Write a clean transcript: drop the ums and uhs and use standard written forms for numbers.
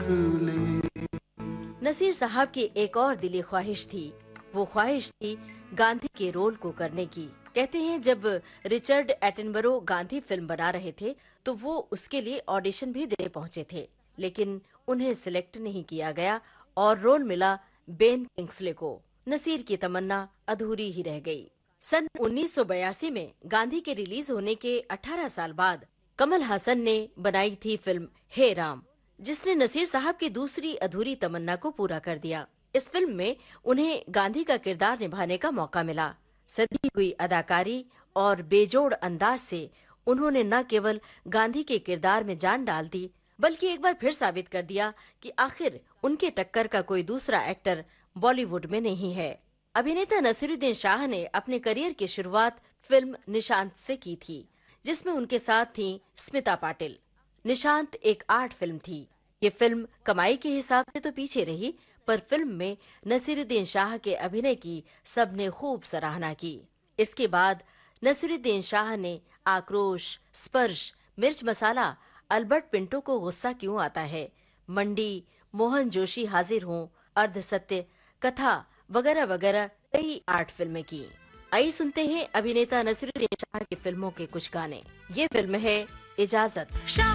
ले। नसीर साहब की एक और दिली ख्वाहिश थी। वो ख्वाहिश थी गांधी के रोल को करने की। कहते हैं जब रिचर्ड एटनबरो गांधी फिल्म बना रहे थे तो वो उसके लिए ऑडिशन भी देने पहुंचे थे, लेकिन उन्हें सिलेक्ट नहीं किया गया और रोल मिला बेन किंग्सले को। नसीर की तमन्ना अधूरी ही रह गई। सन 1982 में गांधी के रिलीज होने के 18 साल बाद कमल हासन ने बनाई थी फिल्म हे राम, जिसने नसीर साहब की दूसरी अधूरी तमन्ना को पूरा कर दिया। इस फिल्म में उन्हें गांधी का किरदार निभाने का मौका मिला। सधी हुई अदाकारी और बेजोड़ अंदाज से उन्होंने न केवल गांधी के किरदार में जान डाल दी, बल्कि एक बार फिर साबित कर दिया कि आखिर उनके टक्कर का कोई दूसरा एक्टर बॉलीवुड में नहीं है। अभिनेता नसीरुद्दीन शाह ने अपने करियर की शुरुआत फिल्म निशांत से की थी, जिसमें उनके साथ थीं स्मिता पाटिल। निशांत एक आर्ट फिल्म थी। ये फिल्म कमाई के हिसाब से तो पीछे रही, पर फिल्म में नसीरुद्दीन शाह के अभिनय की सबने खूब सराहना की। इसके बाद नसीरुद्दीन शाह ने आक्रोश, स्पर्श, मिर्च मसाला, अल्बर्ट पिंटो को गुस्सा क्यों आता है, मंडी, मोहन जोशी हाजिर हों, अर्धसत्य, कथा वगैरह वगैरह कई आर्ट फिल्में की। आइए सुनते हैं अभिनेता नसीरुद्दीन शाह की फिल्मों के कुछ गाने। ये फिल्म है इजाजत।